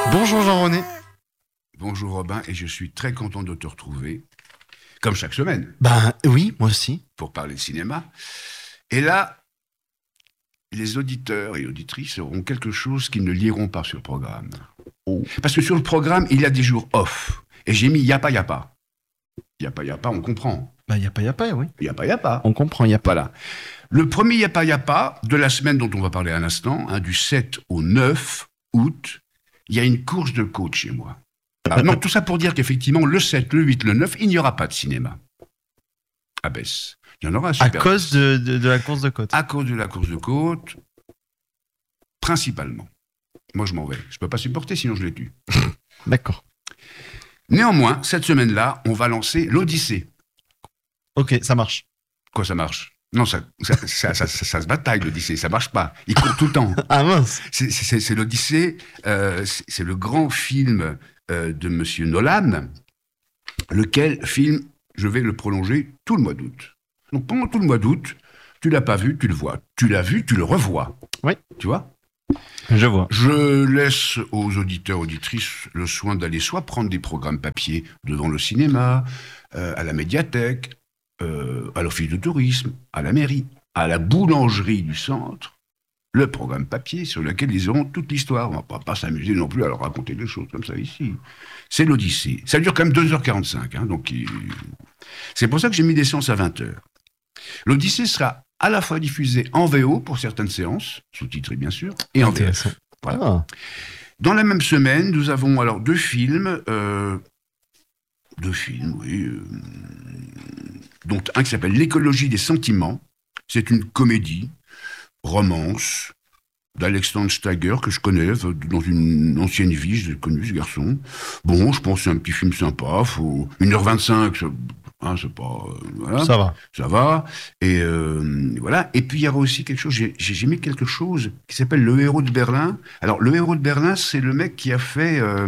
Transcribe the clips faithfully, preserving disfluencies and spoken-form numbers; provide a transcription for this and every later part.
Bonjour Jean-René. Bonjour Robin, et je suis très content de te retrouver, comme chaque semaine, Ben oui, moi aussi. pour parler de cinéma. Et là, les auditeurs et auditrices auront quelque chose qu'ils ne liront pas sur le programme. Oh. Parce que sur le programme, il y a des jours off. Et j'ai mis Yapa Yapa. Yapa Yapa, on comprend. Bah y a pas, y a pas, oui. Yapa Yapa. On comprend, y a pas. Voilà. Le premier Yapa Yapa de la semaine dont on va parler à l'instant, hein, du sept au neuf août, il y a une course de côte chez moi. Alors, non, tout ça pour dire qu'effectivement, le sept, le huit, le neuf, il n'y aura pas de cinéma. À Besse. Il y en aura un À super. cause de, de, de la course de côte. À cause de la course de côte, principalement. Moi, je m'en vais. Je peux pas supporter, sinon je les tue. D'accord. Néanmoins, cette semaine-là, on va lancer l'Odyssée. Ok, ça marche. Quoi, ça marche? Non, ça, ça, ça, ça, ça- ça se bataille, l'Odyssée. Ça marche pas. Il court tout le temps. Ah mince. C'est, c'est- c'est l'Odyssée, euh, c'est, c'est le grand film euh, de Monsieur Nolan, lequel film, je vais le prolonger tout le mois d'août. Donc pendant tout le mois d'août, tu l'as pas vu, tu le vois. Tu l'as vu, tu le revois. Oui. Tu vois? Je vois. Je laisse aux auditeurs, auditrices, le soin d'aller soit prendre des programmes papier devant le cinéma, euh, à la médiathèque, euh, à l'office de tourisme, à la mairie, à la boulangerie du centre, le programme papier sur lequel ils auront toute l'histoire. On ne va pas, pas s'amuser non plus à leur raconter des choses comme ça ici. C'est l'Odyssée. Ça dure quand même deux heures quarante-cinq. Hein, donc il- c'est pour ça que j'ai mis des séances à vingt heures. L'Odyssée sera à la fois diffusée en V O pour certaines séances, sous-titrées bien sûr, et en V F. Intéressant. Voilà. Ah. Dans la même semaine, nous avons alors deux films, euh, deux films, oui, euh, dont un qui s'appelle L'écologie des sentiments. C'est une comédie, romance, d'Alexandre Steiger, que je connais, euh, dans une ancienne vie, je l'ai connu, ce garçon. Bon, je pense que c'est un petit film sympa, faut une heure vingt-cinq, ça- hein, c'est pas... euh, voilà. Ça va. Ça va. Et euh, voilà. Et puis il y aura aussi quelque chose. J'ai, j'ai j'ai mis quelque chose qui s'appelle Le Héros de Berlin. Alors le Héros de Berlin, c'est le mec qui a fait euh,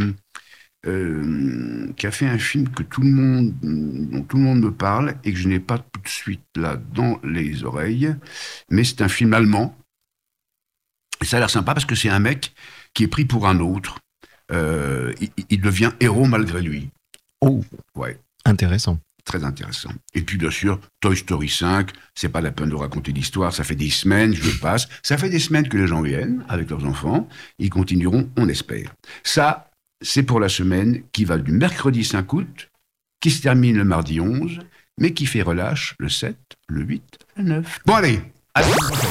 euh, qui a fait un film que tout le monde dont tout le monde me parle et que je n'ai pas tout de suite là dans les oreilles. Mais c'est un film allemand. Et ça a l'air sympa parce que c'est un mec qui est pris pour un autre. Euh, il, il devient héros malgré lui. Oh. Ouais. Intéressant. Très intéressant. Et puis, bien sûr, Toy Story cinq, c'est pas la peine de raconter l'histoire, ça fait des semaines, je le passe, ça fait des semaines que les gens viennent avec leurs enfants, ils continueront, on espère. Ça, c'est pour la semaine qui va du mercredi cinq août, qui se termine le mardi onze, mais qui fait relâche le sept, le huit, le neuf. Bon allez, à la semaine prochaine.